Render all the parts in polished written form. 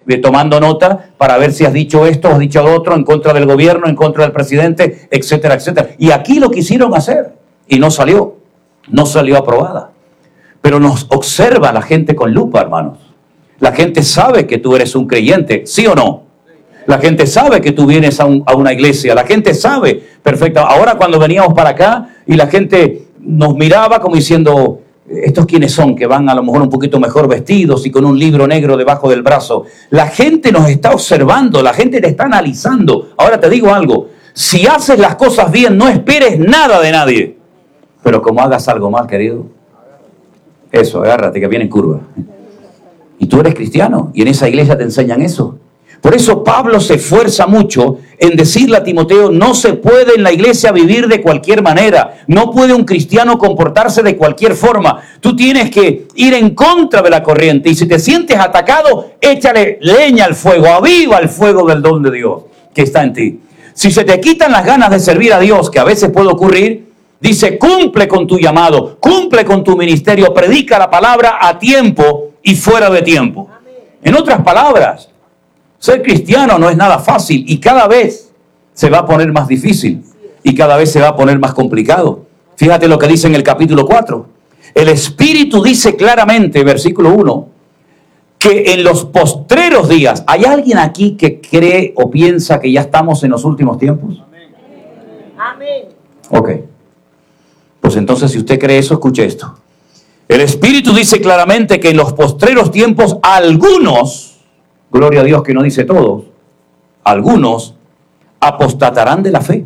tomando nota para ver si has dicho esto, has dicho lo otro, en contra del gobierno, en contra del presidente, etcétera, etcétera. Y aquí lo quisieron hacer y no salió aprobada. Pero nos observa la gente con lupa, hermanos. La gente sabe que tú eres un creyente, ¿sí o no? La gente sabe que tú vienes a una iglesia. La gente sabe perfecto. Ahora cuando veníamos para acá y la gente nos miraba como diciendo, ¿estos quiénes son? Que van a lo mejor un poquito mejor vestidos y con un libro negro debajo del brazo. La gente nos está observando, la gente te está analizando. Ahora te digo algo, si haces las cosas bien, no esperes nada de nadie. Pero como hagas algo mal, querido, eso, agárrate que viene en curva. Y tú eres cristiano y en esa iglesia te enseñan eso. Por eso Pablo se esfuerza mucho en decirle a Timoteo, no se puede en la iglesia vivir de cualquier manera. No puede un cristiano comportarse de cualquier forma. Tú tienes que ir en contra de la corriente. Y si te sientes atacado, échale leña al fuego, aviva el fuego del don de Dios que está en ti. Si se te quitan las ganas de servir a Dios, que a veces puede ocurrir, dice, cumple con tu llamado, cumple con tu ministerio, predica la palabra a tiempo y fuera de tiempo. En otras palabras, ser cristiano no es nada fácil y cada vez se va a poner más difícil y cada vez se va a poner más complicado. Fíjate lo que dice en el capítulo 4. El Espíritu dice claramente, versículo 1, que en los postreros días, ¿hay alguien aquí que cree o piensa que ya estamos en los últimos tiempos? Amén. Ok. Pues entonces, si usted cree eso, escuche esto. El Espíritu dice claramente que en los postreros tiempos algunos, gloria a Dios que no dice todos, algunos apostatarán de la fe.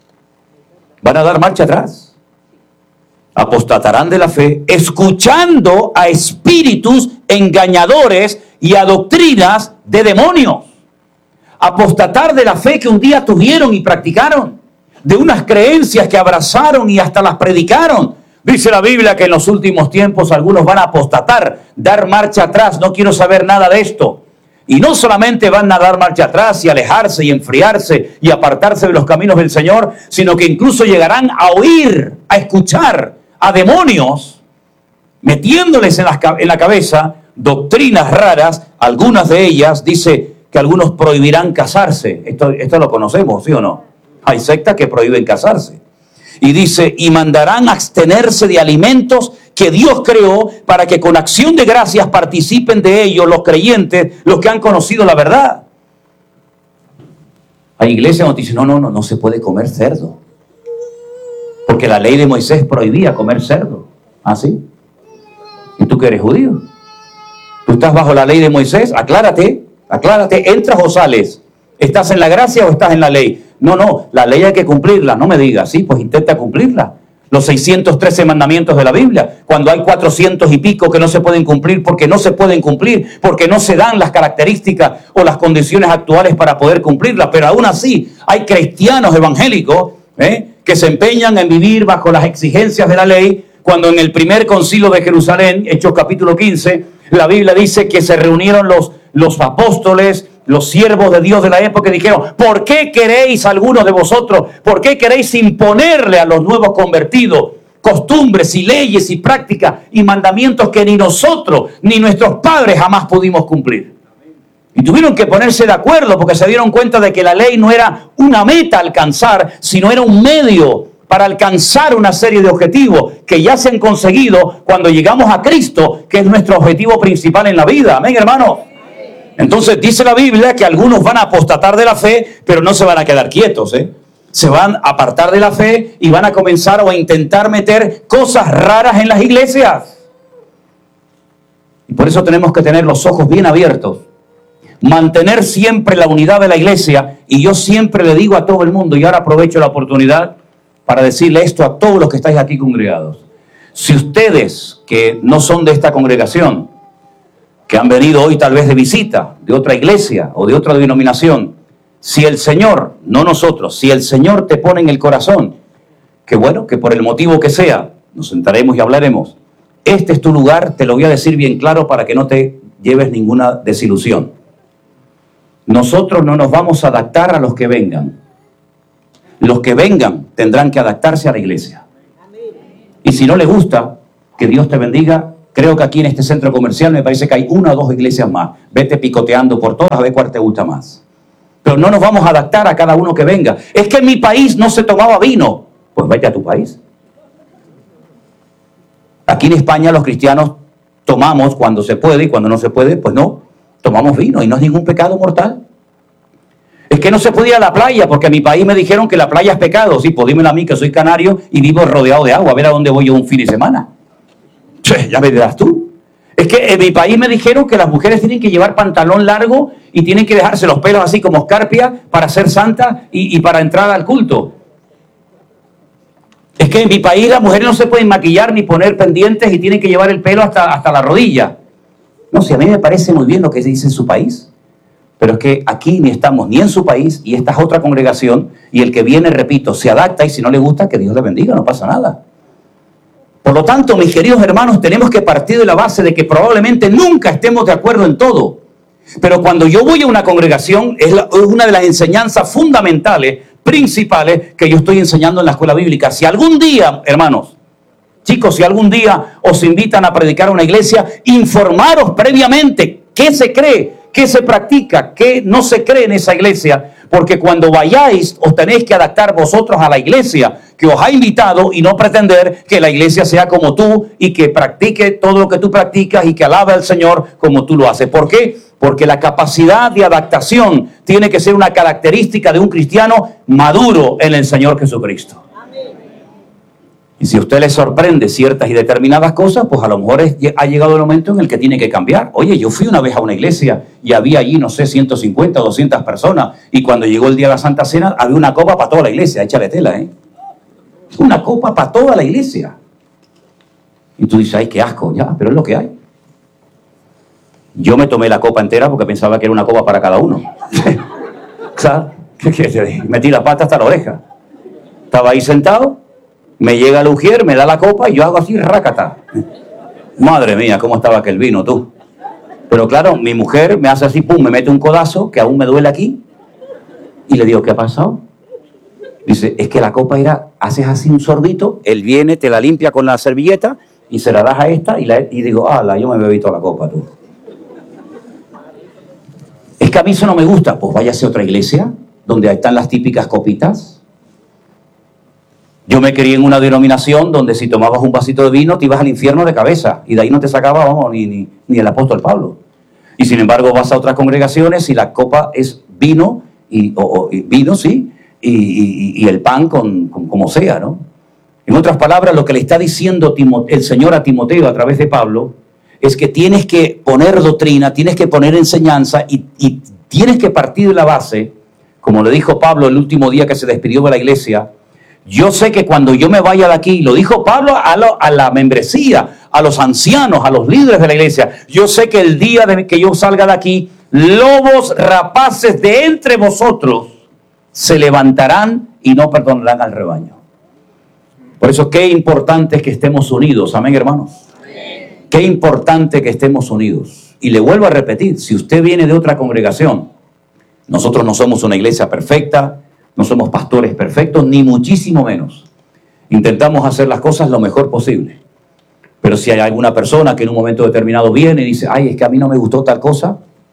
Van a dar marcha atrás. Apostatarán de la fe, escuchando a espíritus engañadores y a doctrinas de demonios. Apostatar de la fe que un día tuvieron y practicaron, de unas creencias que abrazaron y hasta las predicaron. Dice la Biblia que en los últimos tiempos algunos van a apostatar, dar marcha atrás, no quiero saber nada de esto. Y no solamente van a dar marcha atrás y alejarse y enfriarse y apartarse de los caminos del Señor, sino que incluso llegarán a oír, a escuchar a demonios, metiéndoles en la cabeza doctrinas raras. Algunas de ellas dice que algunos prohibirán casarse. Esto lo conocemos, ¿sí o no? Hay sectas que prohíben casarse. Y dice, y mandarán abstenerse de alimentos que Dios creó para que con acción de gracias participen de ellos los creyentes, los que han conocido la verdad. Hay iglesias donde dicen, no se puede comer cerdo. Porque la ley de Moisés prohibía comer cerdo. ¿Ah, sí? ¿Y tú que eres judío? ¿Tú estás bajo la ley de Moisés? Aclárate, ¿entras o sales? ¿Estás en la gracia o estás en la ley? No, la ley hay que cumplirla, no me digas, sí, pues intenta cumplirla. Los 613 mandamientos de la Biblia, cuando hay 400 y pico que no se pueden cumplir, porque no se pueden cumplir, porque no se dan las características o las condiciones actuales para poder cumplirlas, pero aún así hay cristianos evangélicos que se empeñan en vivir bajo las exigencias de la ley, cuando en el primer concilio de Jerusalén, Hechos capítulo 15, la Biblia dice que se reunieron los apóstoles, los siervos de Dios de la época, y dijeron, ¿por qué queréis algunos de vosotros? ¿Por qué queréis imponerle a los nuevos convertidos costumbres y leyes y prácticas y mandamientos que ni nosotros ni nuestros padres jamás pudimos cumplir? Y tuvieron que ponerse de acuerdo porque se dieron cuenta de que la ley no era una meta a alcanzar, sino era un medio para alcanzar una serie de objetivos que ya se han conseguido cuando llegamos a Cristo, que es nuestro objetivo principal en la vida. Amén, hermanos. Entonces dice la Biblia que algunos van a apostatar de la fe, pero no se van a quedar quietos, Se van a apartar de la fe y van a comenzar o a intentar meter cosas raras en las iglesias. Y por eso tenemos que tener los ojos bien abiertos. Mantener siempre la unidad de la iglesia. Y yo siempre le digo a todo el mundo, y ahora aprovecho la oportunidad para decirle esto a todos los que estáis aquí congregados. Si ustedes que no son de esta congregación, que han venido hoy tal vez de visita, de otra iglesia o de otra denominación, si el Señor, no nosotros, si el Señor te pone en el corazón, que bueno, que por el motivo que sea, nos sentaremos y hablaremos, este es tu lugar, te lo voy a decir bien claro para que no te lleves ninguna desilusión. Nosotros no nos vamos a adaptar a los que vengan. Los que vengan tendrán que adaptarse a la iglesia. Y si no les gusta, que Dios te bendiga Creo que aquí en este centro comercial me parece que hay 1 o 2 iglesias más. Vete picoteando por todas a ver cuál te gusta más. Pero no nos vamos a adaptar a cada uno que venga. Es que en mi país no se tomaba vino. Pues vete a tu país. Aquí en España los cristianos tomamos cuando se puede y cuando no se puede, pues no, tomamos vino y no es ningún pecado mortal. Es que no se podía ir a la playa porque en mi país me dijeron que la playa es pecado. Sí, pues dímelo a mí que soy canario y vivo rodeado de agua. A ver a dónde voy yo un fin de semana. Ya me dirás tú. Es que en mi país me dijeron que las mujeres tienen que llevar pantalón largo y tienen que dejarse los pelos así como escarpia para ser santas y para entrar al culto. Es que en mi país las mujeres no se pueden maquillar ni poner pendientes y tienen que llevar el pelo hasta la rodilla. No sé, a mí me parece muy bien lo que se dice en su país. Pero es que aquí ni estamos ni en su país y esta es otra congregación y el que viene, repito, se adapta y si no le gusta, que Dios le bendiga, no pasa nada. Por lo tanto, mis queridos hermanos, tenemos que partir de la base de que probablemente nunca estemos de acuerdo en todo. Pero cuando yo voy a una congregación, es una de las enseñanzas fundamentales, principales, que yo estoy enseñando en la escuela bíblica. Si algún día, hermanos, chicos, si algún día os invitan a predicar a una iglesia, informaros previamente qué se cree, qué se practica, qué no se cree en esa iglesia, porque cuando vayáis os tenéis que adaptar vosotros a la iglesia que os ha invitado y no pretender que la iglesia sea como tú y que practique todo lo que tú practicas y que alabe al Señor como tú lo haces. ¿Por qué? Porque la capacidad de adaptación tiene que ser una característica de un cristiano maduro en el Señor Jesucristo. Y si a usted le sorprende ciertas y determinadas cosas, pues a lo mejor ha llegado el momento en el que tiene que cambiar. Oye, yo fui una vez a una iglesia y había allí, no sé, 150 o 200 personas. Y cuando llegó el día de la Santa Cena, había una copa para toda la iglesia. Échale tela, ¿eh? Una copa para toda la iglesia. Y tú dices, ay, qué asco, ya, pero es lo que hay. Yo me tomé la copa entera porque pensaba que era una copa para cada uno. ¿Sabes? Metí la pata hasta la oreja. Estaba ahí sentado. Me llega el ujier, me da la copa y yo hago así, rácata. Madre mía, cómo estaba aquel vino, tú. Pero claro, mi mujer me hace así, pum, me mete un codazo, que aún me duele aquí. Y le digo, ¿qué ha pasado? Dice, es que la copa era, haces así un sorbito, él viene, te la limpia con la servilleta y se la das a esta y digo, ala, yo me bebí toda la copa, tú. Es que a mí eso no me gusta. Pues váyase a otra iglesia, donde están las típicas copitas. Yo me crié en una denominación donde si tomabas un vasito de vino te ibas al infierno de cabeza y de ahí no te sacaba, vamos, ni el apóstol Pablo. Y sin embargo vas a otras congregaciones y la copa es vino, vino sí, y el pan como sea, ¿no? En otras palabras, lo que le está diciendo el Señor a Timoteo a través de Pablo es que tienes que poner doctrina, tienes que poner enseñanza y tienes que partir de la base, como le dijo Pablo el último día que se despidió de la iglesia. Yo sé que cuando yo me vaya de aquí, lo dijo Pablo a la membresía, a los ancianos, a los líderes de la iglesia, yo sé que el día de que yo salga de aquí, lobos rapaces de entre vosotros se levantarán y no perdonarán al rebaño. Por eso qué importante es que estemos unidos, amén, hermanos. Amén. Qué importante que estemos unidos. Y le vuelvo a repetir, si usted viene de otra congregación, nosotros no somos una iglesia perfecta, no somos pastores perfectos, ni muchísimo menos. Intentamos hacer las cosas lo mejor posible. Pero si hay alguna persona que en un momento determinado viene y dice, ay, es que a mí no me gustó tal cosa,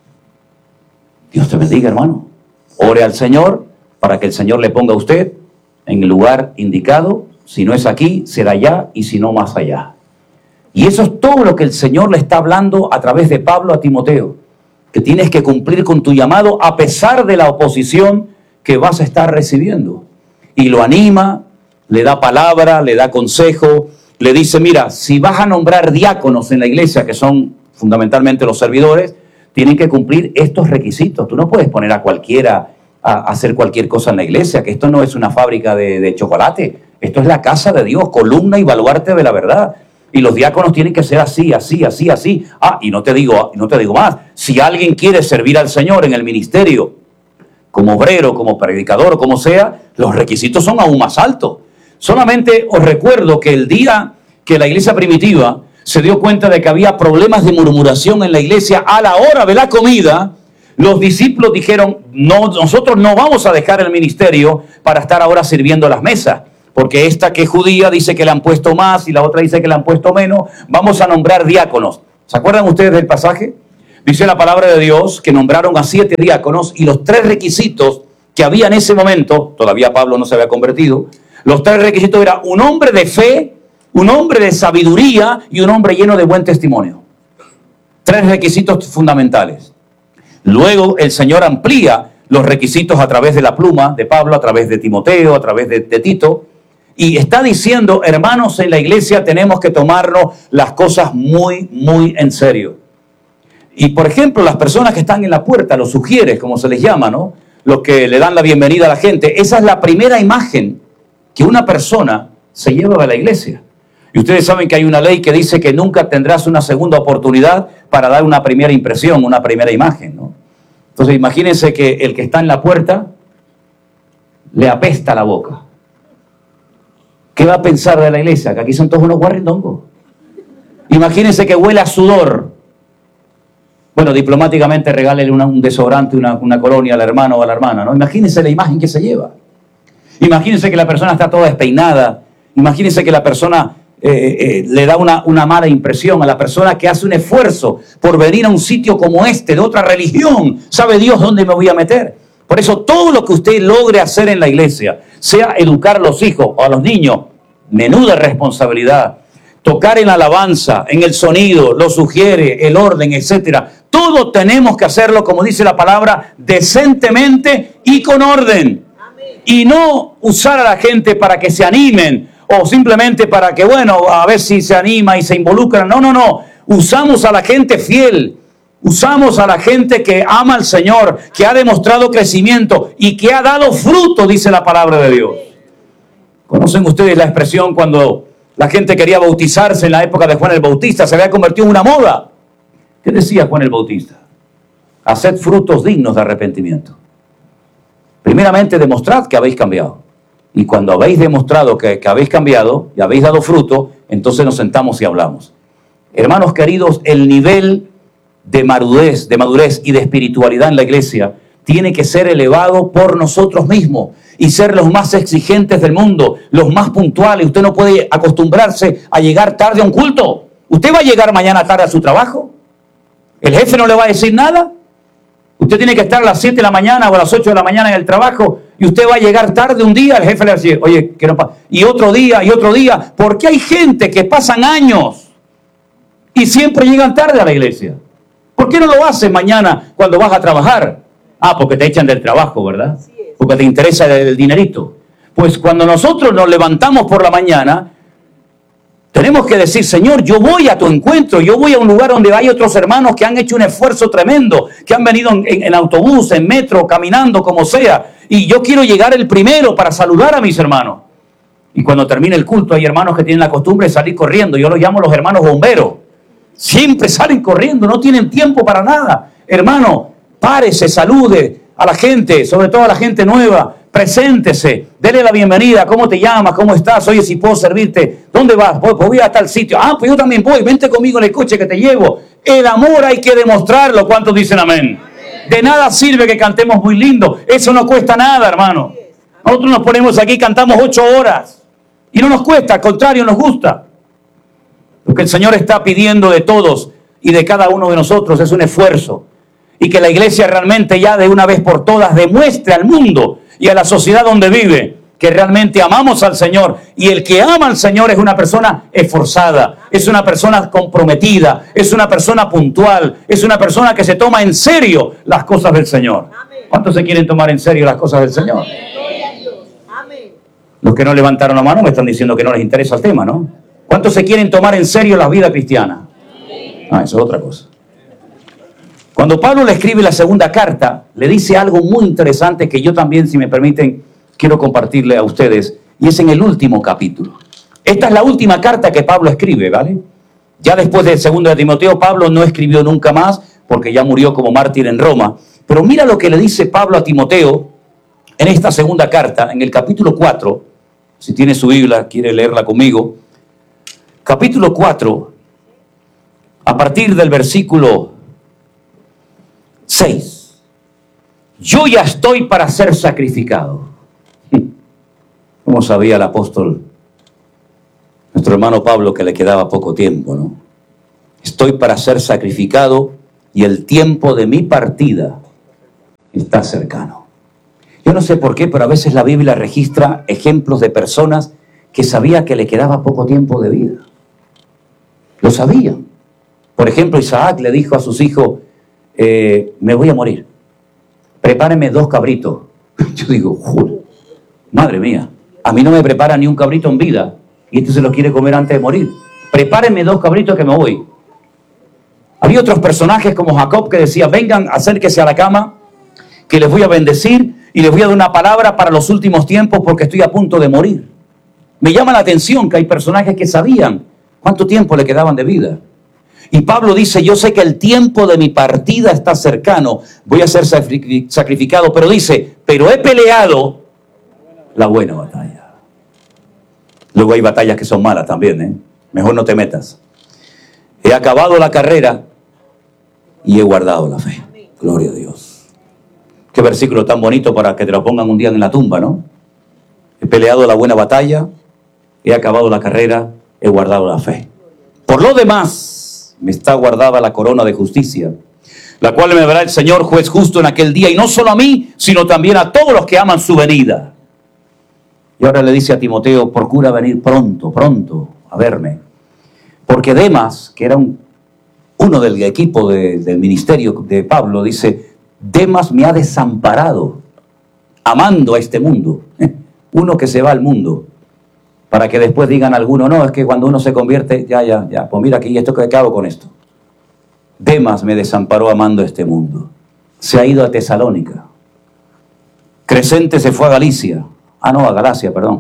Dios te bendiga, hermano. Ore al Señor para que el Señor le ponga a usted en el lugar indicado. Si no es aquí, será allá, y si no, más allá. Y eso es todo lo que el Señor le está hablando a través de Pablo a Timoteo. Que tienes que cumplir con tu llamado a pesar de la oposición que vas a estar recibiendo. Y lo anima, le da palabra, le da consejo, le dice, mira, si vas a nombrar diáconos en la iglesia, que son fundamentalmente los servidores, tienen que cumplir estos requisitos. Tú no puedes poner a cualquiera a hacer cualquier cosa en la iglesia, que esto no es una fábrica de chocolate, esto es la casa de Dios, columna y baluarte de la verdad. Y los diáconos tienen que ser así, así, así, así. Ah, y no te digo más, si alguien quiere servir al Señor en el ministerio, como obrero, como predicador o como sea, los requisitos son aún más altos. Solamente os recuerdo que el día que la iglesia primitiva se dio cuenta de que había problemas de murmuración en la iglesia a la hora de la comida, los discípulos dijeron, no, nosotros no vamos a dejar el ministerio para estar ahora sirviendo las mesas, porque esta que es judía dice que le han puesto más y la otra dice que le han puesto menos. Vamos a nombrar diáconos. ¿Se acuerdan ustedes del pasaje? Dice la palabra de Dios que nombraron a 7 diáconos y los 3 requisitos que había en ese momento, todavía Pablo no se había convertido, los 3 requisitos eran un hombre de fe, un hombre de sabiduría y un hombre lleno de buen testimonio. 3 requisitos fundamentales. Luego el Señor amplía los requisitos a través de la pluma de Pablo, a través de Timoteo, a través de Tito, y está diciendo, hermanos, en la iglesia tenemos que tomarnos las cosas muy, muy en serio. Y por ejemplo, las personas que están en la puerta, los sugieres, como se les llama, ¿no? Los que le dan la bienvenida a la gente, esa es la primera imagen que una persona se lleva de la iglesia. Y ustedes saben que hay una ley que dice que nunca tendrás una segunda oportunidad para dar una primera impresión, una primera imagen, ¿no? Entonces imagínense que el que está en la puerta le apesta la boca. ¿Qué va a pensar de la iglesia? Que aquí son todos unos guarrindongos. Imagínense que huele a sudor. Bueno, diplomáticamente regálele un desodorante, una colonia al hermano o a la hermana, ¿no? Imagínense la imagen que se lleva. Imagínense que la persona está toda despeinada. Imagínense que la persona le da una mala impresión a la persona que hace un esfuerzo por venir a un sitio como este, de otra religión. ¿Sabe Dios dónde me voy a meter? Por eso todo lo que usted logre hacer en la iglesia, sea educar a los hijos o a los niños, menuda responsabilidad. Tocar en la alabanza, en el sonido, lo sugiere, el orden, etcétera. Todo tenemos que hacerlo, como dice la palabra, decentemente y con orden. Amén. Y no usar a la gente para que se animen o simplemente para que, bueno, a ver si se anima y se involucran. No, no, no. Usamos a la gente fiel. Usamos a la gente que ama al Señor, que ha demostrado crecimiento y que ha dado fruto, dice la palabra de Dios. ¿Conocen ustedes la expresión cuando la gente quería bautizarse en la época de Juan el Bautista? Se había convertido en una moda. ¿Qué decía Juan el Bautista? Haced frutos dignos de arrepentimiento. Primeramente, demostrad que habéis cambiado. Y cuando habéis demostrado que habéis cambiado y habéis dado fruto, entonces nos sentamos y hablamos. Hermanos queridos, el nivel de madurez y de espiritualidad en la iglesia tiene que ser elevado por nosotros mismos y ser los más exigentes del mundo, los más puntuales. Usted no puede acostumbrarse a llegar tarde a un culto. ¿Usted va a llegar mañana tarde a su trabajo? ¿El jefe no le va a decir nada? Usted tiene que estar a las 7 de la mañana o a las 8 de la mañana en el trabajo y usted va a llegar tarde un día, el jefe le va a decir, oye, que no pasa. Y otro día, porque hay gente que pasan años y siempre llegan tarde a la iglesia. ¿Por qué no lo haces mañana cuando vas a trabajar? Ah, porque te echan del trabajo, ¿verdad? Porque te interesa el dinerito. Pues cuando nosotros nos levantamos por la mañana, tenemos que decir, Señor, yo voy a tu encuentro, yo voy a un lugar donde hay otros hermanos que han hecho un esfuerzo tremendo, que han venido en autobús, en metro, caminando, como sea, y yo quiero llegar el primero para saludar a mis hermanos. Y cuando termine el culto hay hermanos que tienen la costumbre de salir corriendo, yo los llamo los hermanos bomberos. Siempre salen corriendo, no tienen tiempo para nada. Hermano, párese, salude a la gente, sobre todo a la gente nueva. Preséntese, dele la bienvenida. ¿Cómo te llamas? ¿Cómo estás? Oye, si puedo servirte. ¿Dónde vas? Voy a tal sitio. Ah, pues yo también voy. Vente conmigo en el coche que te llevo. El amor hay que demostrarlo. ¿Cuántos dicen amén? De nada sirve que cantemos muy lindo. Eso no cuesta nada, hermano. Nosotros nos ponemos aquí y cantamos 8 horas. Y no nos cuesta, al contrario, nos gusta. Lo que el Señor está pidiendo de todos y de cada uno de nosotros es un esfuerzo. Y que la iglesia realmente ya de una vez por todas demuestre al mundo y a la sociedad donde vive que realmente amamos al Señor. Y el que ama al Señor es una persona esforzada, es una persona comprometida, es una persona puntual, es una persona que se toma en serio las cosas del Señor. ¿Cuántos se quieren tomar en serio las cosas del Señor? Los que no levantaron la mano me están diciendo que no les interesa el tema, ¿no? ¿Cuántos se quieren tomar en serio la vida cristiana? Ah, eso es otra cosa. Cuando Pablo le escribe la segunda carta, le dice algo muy interesante que yo también, si me permiten, quiero compartirle a ustedes. Y es en el último capítulo. Esta es la última carta que Pablo escribe, ¿vale? Ya después del segundo de Timoteo, Pablo no escribió nunca más porque ya murió como mártir en Roma. Pero mira lo que le dice Pablo a Timoteo en esta segunda carta, en el capítulo 4. Si tiene su Biblia, quiere leerla conmigo. Capítulo 4, a partir del versículo 6. Yo ya estoy para ser sacrificado. ¿Cómo sabía el apóstol, nuestro hermano Pablo, que le quedaba poco tiempo, ¿no? Estoy para ser sacrificado y el tiempo de mi partida está cercano. Yo no sé por qué, pero a veces la Biblia registra ejemplos de personas que sabía que le quedaba poco tiempo de vida. Lo sabían. Por ejemplo, Isaac le dijo a sus hijos, me voy a morir. Prepárenme 2 cabritos. Yo digo, ¡juro! Madre mía, a mí no me prepara ni un cabrito en vida y este se lo quiere comer antes de morir. Prepárenme 2 cabritos que me voy. Había otros personajes como Jacob que decía, vengan, acérquese a la cama, que les voy a bendecir y les voy a dar una palabra para los últimos tiempos porque estoy a punto de morir. Me llama la atención que hay personajes que sabían cuánto tiempo le quedaban de vida. Y Pablo dice, yo sé que el tiempo de mi partida está cercano, voy a ser sacrificado, pero dice, pero he peleado la buena batalla. Luego hay batallas que son malas también, ¿eh? Mejor no te metas. He acabado la carrera y he guardado la fe. Gloria a Dios. Qué versículo tan bonito para que te lo pongan un día en la tumba, ¿no? He peleado la buena batalla, he acabado la carrera, he guardado la fe. Por lo demás, me está guardada la corona de justicia, la cual me dará el Señor juez justo en aquel día, y no solo a mí, sino también a todos los que aman su venida. Y ahora le dice a Timoteo, procura venir pronto a verme. Porque Demas, que era uno del equipo del ministerio de Pablo, dice, Demas me ha desamparado, amando a este mundo. Uno que se va al mundo, para que después digan algunos, no, es que cuando uno se convierte, ya, pues mira aquí, ¿esto qué hago con esto? Demas me desamparó amando a este mundo. Se ha ido a Tesalónica. Crescente se fue a Galicia. A Galacia, perdón.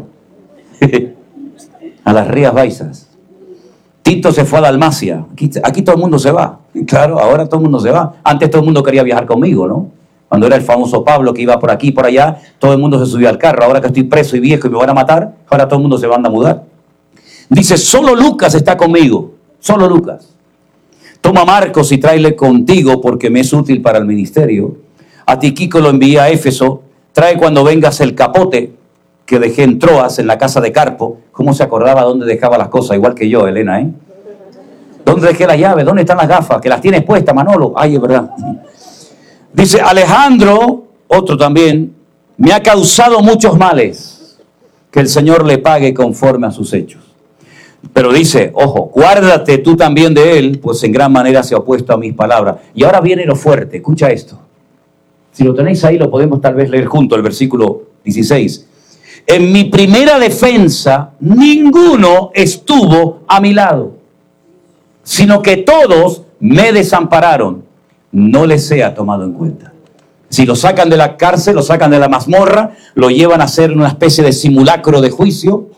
A las Rías Baixas. Tito se fue a Dalmacia. Aquí todo el mundo se va. Claro, ahora todo el mundo se va. Antes todo el mundo quería viajar conmigo, ¿no? Cuando era el famoso Pablo que iba por aquí y por allá, todo el mundo se subía al carro. Ahora que estoy preso y viejo y me van a matar, ahora todo el mundo se va a mudar. Dice, solo Lucas está conmigo. Solo Lucas. Toma a Marcos y tráele contigo porque me es útil para el ministerio. A Tíquico lo envié a Éfeso. Trae cuando vengas el capote que dejé en Troas, en la casa de Carpo. ¿Cómo se acordaba dónde dejaba las cosas? Igual que yo, Elena, ¿eh? ¿Dónde dejé la llave? ¿Dónde están las gafas? Que las tienes puestas, Manolo. Ay, es verdad. Dice, Alejandro, otro también, me ha causado muchos males. Que el Señor le pague conforme a sus hechos. Pero dice, ojo, guárdate tú también de él, pues en gran manera se ha opuesto a mis palabras. Y ahora viene lo fuerte, escucha esto. Si lo tenéis ahí, lo podemos tal vez leer junto, el versículo 16. En mi primera defensa, ninguno estuvo a mi lado, sino que todos me desampararon. No les sea tomado en cuenta. Si lo sacan de la cárcel, lo sacan de la mazmorra, lo llevan a hacer una especie de simulacro de juicio.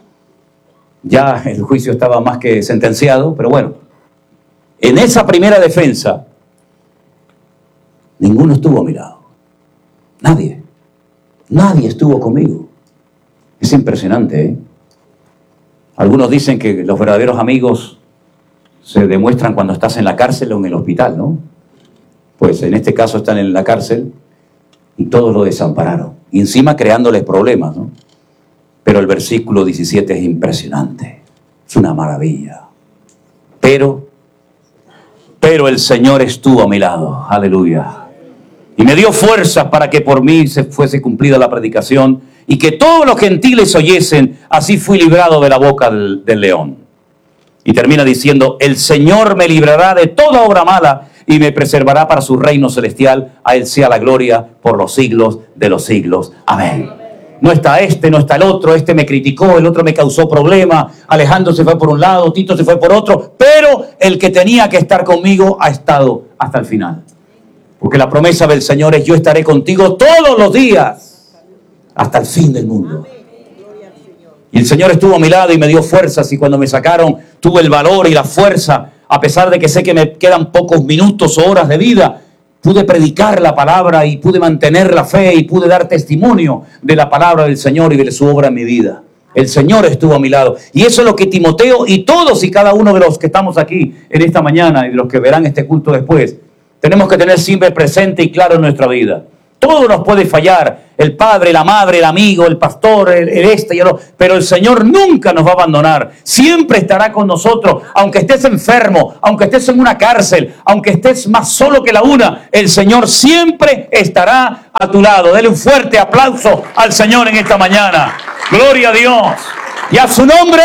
Ya el juicio estaba más que sentenciado, pero bueno. En esa primera defensa, ninguno estuvo a mi lado. Nadie. Nadie estuvo conmigo. Es impresionante, ¿eh? Algunos dicen que los verdaderos amigos se demuestran cuando estás en la cárcel o en el hospital, ¿no? Pues en este caso están en la cárcel y todos lo desampararon. Y encima creándoles problemas, ¿no? Pero el versículo 17 es impresionante. Es una maravilla. Pero el Señor estuvo a mi lado. Aleluya. Y me dio fuerzas para que por mí se fuese cumplida la predicación y que todos los gentiles oyesen. Así fui librado de la boca del león. Y termina diciendo, el Señor me librará de toda obra mala y me preservará para su reino celestial. A Él sea la gloria por los siglos de los siglos. Amén. No está este, no está el otro. Este me criticó, el otro me causó problema. Alejandro se fue por un lado, Tito se fue por otro. Pero el que tenía que estar conmigo ha estado hasta el final. Porque la promesa del Señor es, yo estaré contigo todos los días hasta el fin del mundo. Y el Señor estuvo a mi lado y me dio fuerzas, y cuando me sacaron tuve el valor y la fuerza, a pesar de que sé que me quedan pocos minutos o horas de vida, pude predicar la palabra y pude mantener la fe y pude dar testimonio de la palabra del Señor y de su obra en mi vida. El Señor estuvo a mi lado. Y eso es lo que Timoteo y todos y cada uno de los que estamos aquí en esta mañana y de los que verán este culto después, tenemos que tener siempre presente y claro en nuestra vida. Todo nos puede fallar. El padre, la madre, el amigo, el pastor, el este y el otro. Pero el Señor nunca nos va a abandonar. Siempre estará con nosotros. Aunque estés enfermo, aunque estés en una cárcel, aunque estés más solo que la una, el Señor siempre estará a tu lado. Dele un fuerte aplauso al Señor en esta mañana. Gloria a Dios. Y a su nombre.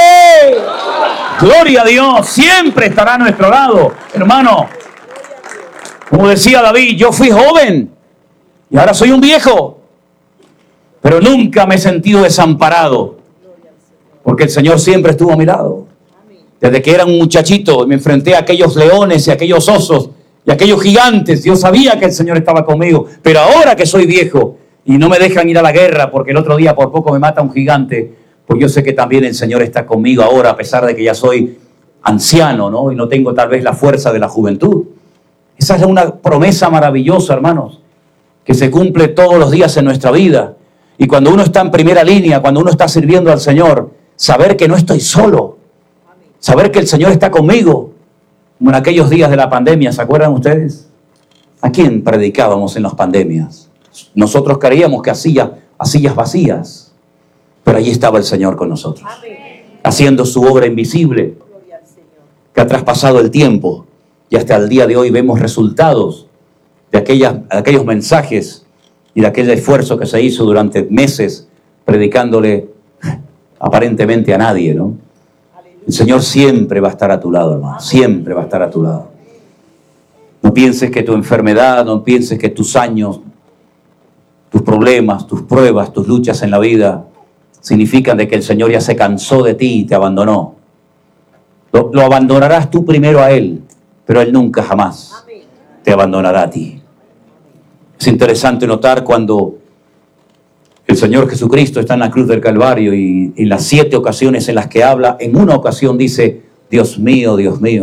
Gloria a Dios. Siempre estará a nuestro lado. Hermano, como decía David, yo fui joven y ahora soy un viejo, pero nunca me he sentido desamparado, porque el Señor siempre estuvo a mi lado. Desde que era un muchachito me enfrenté a aquellos leones y a aquellos osos y a aquellos gigantes. Yo sabía que el Señor estaba conmigo, pero ahora que soy viejo y no me dejan ir a la guerra porque el otro día por poco me mata un gigante, pues yo sé que también el Señor está conmigo ahora, a pesar de que ya soy anciano, ¿no? Y no tengo tal vez la fuerza de la juventud. Esa es una promesa maravillosa, hermanos, que se cumple todos los días en nuestra vida. Y cuando uno está en primera línea, cuando uno está sirviendo al Señor, saber que no estoy solo, saber que el Señor está conmigo, como en aquellos días de la pandemia, ¿se acuerdan ustedes? ¿A quién predicábamos en las pandemias? Nosotros creíamos que a sillas vacías, pero allí estaba el Señor con nosotros, haciendo su obra invisible, que ha traspasado el tiempo, y hasta el día de hoy vemos resultados de aquellos mensajes y de aquel esfuerzo que se hizo durante meses predicándole aparentemente a nadie, ¿no? El Señor siempre va a estar a tu lado, hermano. Siempre va a estar a tu lado. No pienses que tu enfermedad, no pienses que tus años, tus problemas, tus pruebas, tus luchas en la vida significan de que el Señor ya se cansó de ti y te abandonó. Lo abandonarás tú primero a Él, pero Él nunca jamás te abandonará a ti. Es interesante notar cuando el Señor Jesucristo está en la cruz del Calvario y en las 7 ocasiones en las que habla, en una ocasión dice, Dios mío,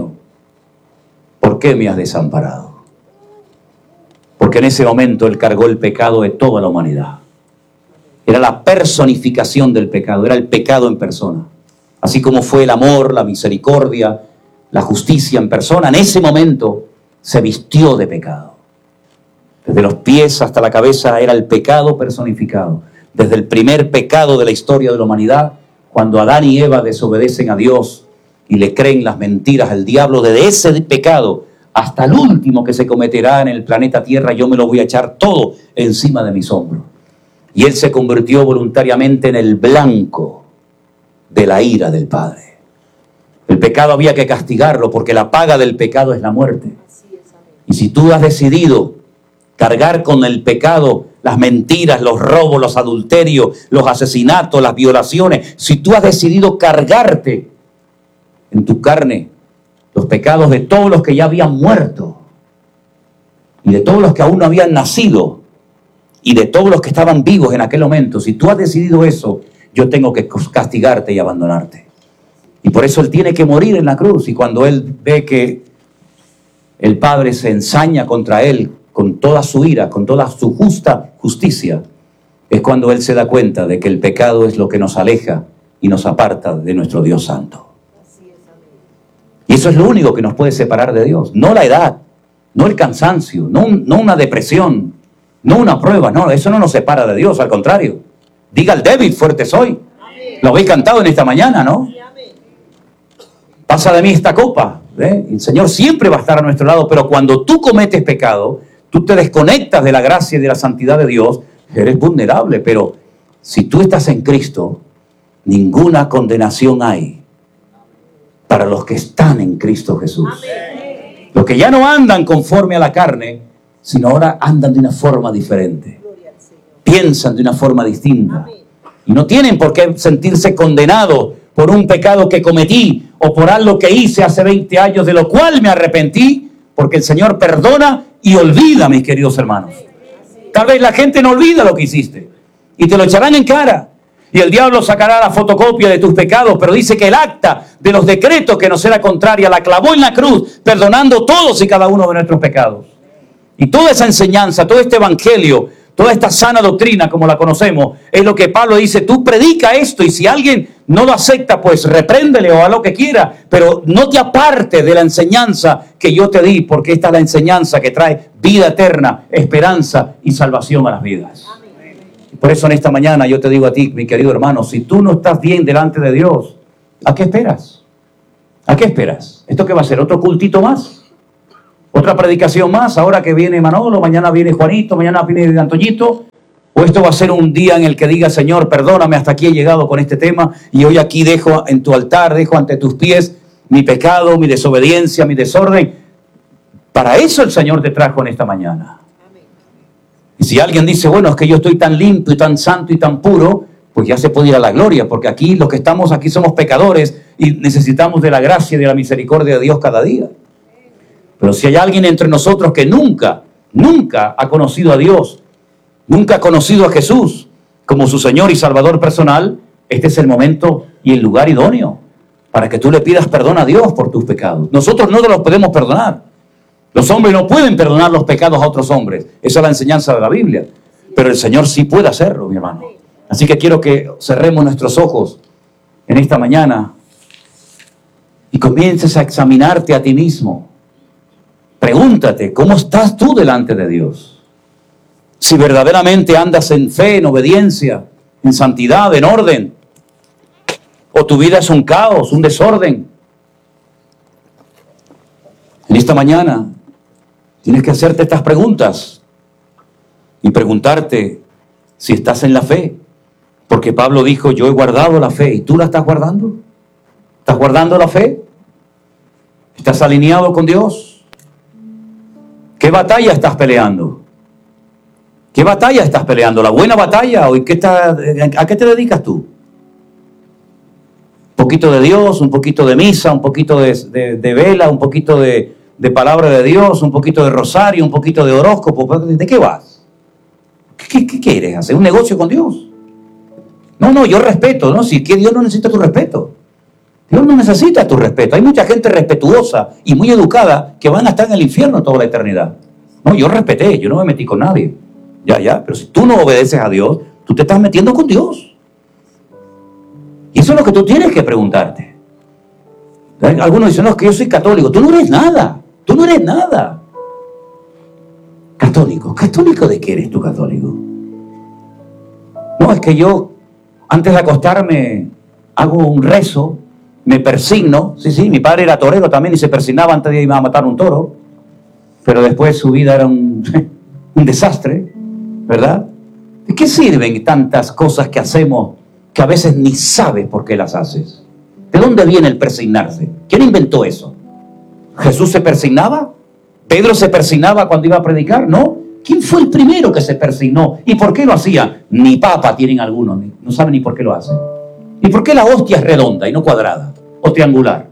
¿por qué me has desamparado? Porque en ese momento Él cargó el pecado de toda la humanidad. Era la personificación del pecado, era el pecado en persona. Así como fue el amor, la misericordia, la justicia en persona, en ese momento se vistió de pecado. Desde los pies hasta la cabeza era el pecado personificado. Desde el primer pecado de la historia de la humanidad, cuando Adán y Eva desobedecen a Dios y le creen las mentiras al diablo, desde ese pecado hasta el último que se cometerá en el planeta Tierra, yo me lo voy a echar todo encima de mis hombros. Y Él se convirtió voluntariamente en el blanco de la ira del Padre. El pecado había que castigarlo porque la paga del pecado es la muerte. Y si tú has decidido cargar con el pecado, las mentiras, los robos, los adulterios, los asesinatos, las violaciones, si tú has decidido cargarte en tu carne los pecados de todos los que ya habían muerto y de todos los que aún no habían nacido y de todos los que estaban vivos en aquel momento, si tú has decidido eso, yo tengo que castigarte y abandonarte. Y por eso Él tiene que morir en la cruz. Y cuando Él ve que el Padre se ensaña contra Él con toda su ira, con toda su justicia, es cuando Él se da cuenta de que el pecado es lo que nos aleja y nos aparta de nuestro Dios Santo. Y eso es lo único que nos puede separar de Dios. No la edad, no el cansancio, no una depresión, no una prueba. No, eso no nos separa de Dios, al contrario. Diga el débil, fuerte soy. Lo habéis cantado en esta mañana, ¿no? Pasa de mí esta copa. El Señor siempre va a estar a nuestro lado, pero cuando tú cometes pecado, tú te desconectas de la gracia y de la santidad de Dios, eres vulnerable. Pero si tú estás en Cristo, ninguna condenación hay para los que están en Cristo Jesús. Amén. Los que ya no andan conforme a la carne, sino ahora andan de una forma diferente. Piensan de una forma distinta. Amén. Y no tienen por qué sentirse condenados por un pecado que cometí o por algo que hice hace 20 años, de lo cual me arrepentí, porque el Señor perdona y olvida, mis queridos hermanos. Tal vez la gente no olvida lo que hiciste y te lo echarán en cara. Y el diablo sacará la fotocopia de tus pecados, pero dice que el acta de los decretos que nos era contraria la clavó en la cruz, perdonando todos y cada uno de nuestros pecados. Y toda esa enseñanza, todo este evangelio, toda esta sana doctrina como la conocemos, es lo que Pablo dice, tú predica esto y si alguien no lo acepta, pues repréndele o haz lo que quiera, pero no te apartes de la enseñanza que yo te di, porque esta es la enseñanza que trae vida eterna, esperanza y salvación a las vidas. Por eso en esta mañana yo te digo a ti, mi querido hermano, si tú no estás bien delante de Dios, ¿a qué esperas? ¿A qué esperas? ¿Esto qué va a ser? ¿Otro cultito más? ¿Otra predicación más? Ahora que viene Manolo, mañana viene Juanito, mañana viene Antoñito. ¿O esto va a ser un día en el que diga, Señor, perdóname, hasta aquí he llegado con este tema y hoy aquí dejo en tu altar, dejo ante tus pies mi pecado, mi desobediencia, mi desorden? Para eso el Señor te trajo en esta mañana. Y si alguien dice, bueno, es que yo estoy tan limpio y tan santo y tan puro, pues ya se puede ir a la gloria, porque aquí los que estamos aquí somos pecadores y necesitamos de la gracia y de la misericordia de Dios cada día. Pero si hay alguien entre nosotros que nunca ha conocido a Dios, nunca ha conocido a Jesús como su Señor y Salvador personal, este es el momento y el lugar idóneo para que tú le pidas perdón a Dios por tus pecados. Nosotros no te los podemos perdonar. Los hombres no pueden perdonar los pecados a otros hombres. Esa es la enseñanza de la Biblia. Pero el Señor sí puede hacerlo, mi hermano. Así que quiero que cerremos nuestros ojos en esta mañana y comiences a examinarte a ti mismo. Pregúntate, ¿cómo estás tú delante de Dios? Si verdaderamente andas en fe, en obediencia, en santidad, en orden, o tu vida es un caos, un desorden. En esta mañana tienes que hacerte estas preguntas y preguntarte si estás en la fe. Porque Pablo dijo, yo he guardado la fe. ¿Y tú la estás guardando? ¿Estás guardando la fe? ¿Estás alineado con Dios? ¿Qué batalla estás peleando? ¿Qué batalla estás peleando? ¿La buena batalla? ¿O a qué te dedicas tú? Un poquito de Dios, un poquito de misa, un poquito de vela, un poquito de palabra de Dios, un poquito de rosario, un poquito de horóscopo. ¿De qué vas? ¿Qué quieres? ¿Hacer un negocio con Dios? No, yo respeto, ¿no? Si es que Dios no necesita tu respeto. Dios no necesita tu respeto. Hay mucha gente respetuosa y muy educada que van a estar en el infierno toda la eternidad. No, yo respeté, yo no me metí con nadie. Ya, pero si tú no obedeces a Dios, tú te estás metiendo con Dios. Y eso es lo que tú tienes que preguntarte. Algunos dicen, no, es que yo soy católico. Tú no eres nada. Tú no eres nada. Católico. ¿Católico de qué eres tú católico? No, es que yo, antes de acostarme, hago un rezo, me persigno. Sí, mi padre era torero también y se persignaba antes de ir a matar un toro. Pero después su vida era un desastre, ¿verdad? ¿De qué sirven tantas cosas que hacemos que a veces ni sabes por qué las haces? ¿De dónde viene el persignarse? ¿Quién inventó eso? ¿Jesús se persignaba? ¿Pedro se persignaba cuando iba a predicar? No. ¿Quién fue el primero que se persignó? ¿Y por qué lo hacía? Ni papa tienen algunos, no saben ni por qué lo hacen. ¿Y por qué la hostia es redonda y no cuadrada o triangular?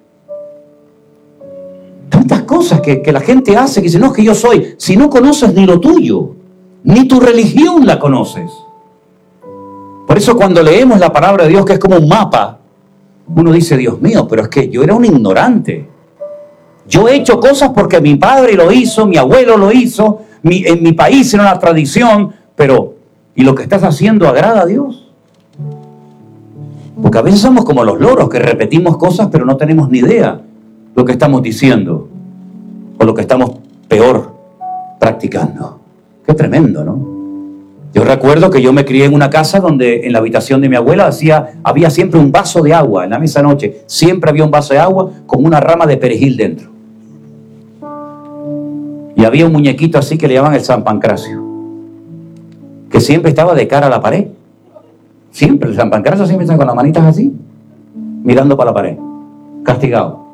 Tantas cosas que la gente hace que dice, no, es que yo soy. Si no conoces ni lo tuyo, ni tu religión la conoces. Por eso cuando leemos la palabra de Dios, que es como un mapa, uno dice, Dios mío, pero es que yo era un ignorante. Yo he hecho cosas porque mi padre lo hizo, mi abuelo lo hizo, en mi país era una tradición, pero ¿y lo que estás haciendo agrada a Dios? Porque a veces somos como los loros que repetimos cosas pero no tenemos ni idea lo que estamos diciendo o lo que estamos peor practicando. Qué tremendo, ¿no? Yo recuerdo que yo me crié en una casa donde en la habitación de mi abuela había siempre un vaso de agua en la mesa de noche. Siempre había un vaso de agua con una rama de perejil dentro. Y había un muñequito así que le llaman el San Pancracio, que siempre estaba de cara a la pared. Siempre, el San Pancracio siempre está con las manitas así, mirando para la pared, castigado.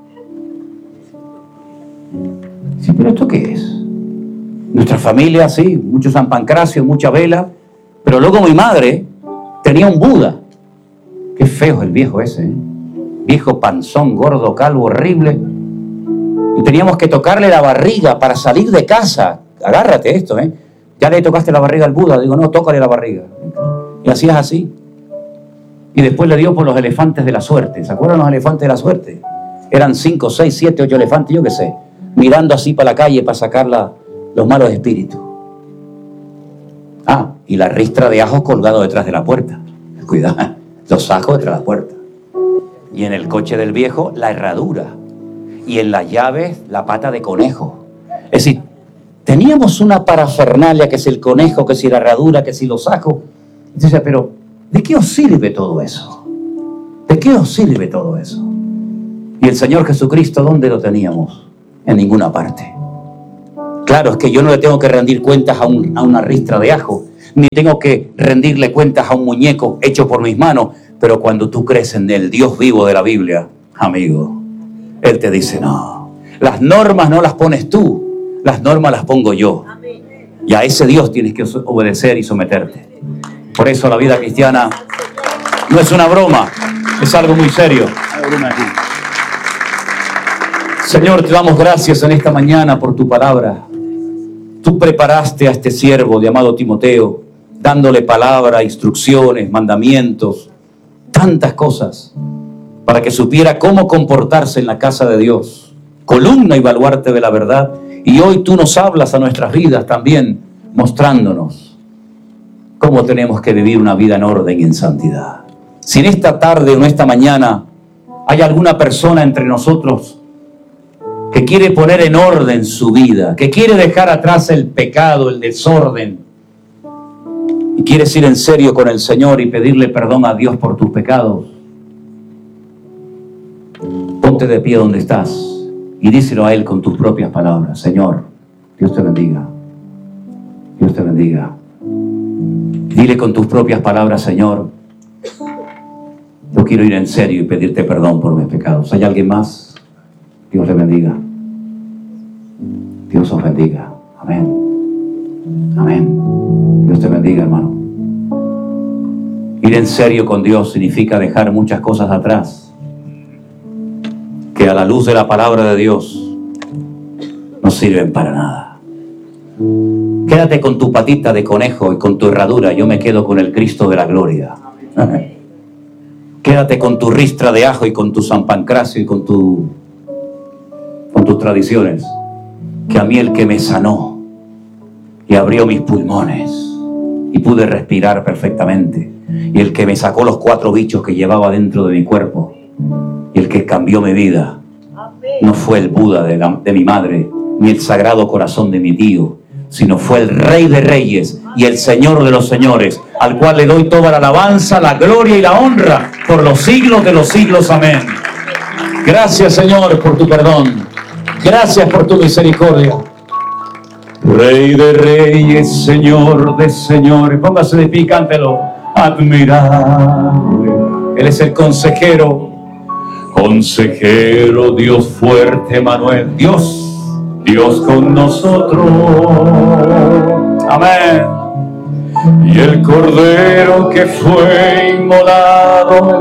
Sí, pero ¿esto qué es? Nuestra familia, sí, mucho San Pancracio, mucha vela, pero luego mi madre tenía un Buda. Qué feo es el viejo ese, ¿eh? Viejo panzón, gordo, calvo, horrible. Y teníamos que tocarle la barriga para salir de casa. Agárrate esto, ¿eh? Ya le tocaste la barriga al Buda. Digo, no, tócale la barriga. Y hacías así. Y después le dio por los elefantes de la suerte. ¿Se acuerdan los elefantes de la suerte? Eran 5, 6, 7, 8 elefantes, yo qué sé. Mirando así para la calle para sacar los malos espíritus. Ah, y la ristra de ajo colgado detrás de la puerta. Cuidado, los ajos detrás de la puerta. Y en el coche del viejo, la herradura. Y en las llaves, la pata de conejo. Es decir, teníamos una parafernalia, que si el conejo, que si la herradura, que si los ajos. Entonces, pero ¿de qué os sirve todo eso? ¿De qué os sirve todo eso? Y el Señor Jesucristo, ¿dónde lo teníamos? En ninguna parte. Claro, es que yo no le tengo que rendir cuentas a una ristra de ajo, ni tengo que rendirle cuentas a un muñeco hecho por mis manos, pero cuando tú crees en el Dios vivo de la Biblia, amigo, Él te dice, no, las normas no las pones tú, las normas las pongo yo. Y a ese Dios tienes que obedecer y someterte. Por eso la vida cristiana no es una broma, es algo muy serio. Señor, te damos gracias en esta mañana por tu palabra. Tú preparaste a este siervo llamado Timoteo, dándole palabra, instrucciones, mandamientos, tantas cosas, para que supiera cómo comportarse en la casa de Dios, columna y baluarte de la verdad. Y hoy tú nos hablas a nuestras vidas también, mostrándonos cómo tenemos que vivir una vida en orden y en santidad. Si en esta tarde o en esta mañana hay alguna persona entre nosotros que quiere poner en orden su vida, que quiere dejar atrás el pecado, el desorden, y quieres ir en serio con el Señor y pedirle perdón a Dios por tus pecados, ponte de pie donde estás y díselo a Él con tus propias palabras. Señor, Dios te bendiga. Dios te bendiga. Dile con tus propias palabras, Señor, yo quiero ir en serio y pedirte perdón por mis pecados. ¿Hay alguien más? Dios le bendiga. Dios os bendiga. Amén. Amén. Dios te bendiga, hermano. Ir en serio con Dios significa dejar muchas cosas atrás que a la luz de la palabra de Dios no sirven para nada. Quédate con tu patita de conejo y con tu herradura. Yo me quedo con el Cristo de la gloria. Quédate con tu ristra de ajo y con tu San Pancracio y con tus tradiciones, que a mí el que me sanó y abrió mis pulmones y pude respirar perfectamente, y el que me sacó los 4 bichos que llevaba dentro de mi cuerpo, y el que cambió mi vida, no fue el Buda de mi madre, ni el Sagrado Corazón de mi tío, sino fue el Rey de Reyes y el Señor de los Señores, al cual le doy toda la alabanza, la gloria y la honra por los siglos de los siglos. Amén. Gracias, Señor, por tu perdón. Gracias por tu misericordia. Rey de reyes, Señor de señores. Póngase de pie, cántelo. Admirable. Él es el consejero. Consejero, Dios fuerte, Manuel. Dios con nosotros. Amén. Y el Cordero que fue inmolado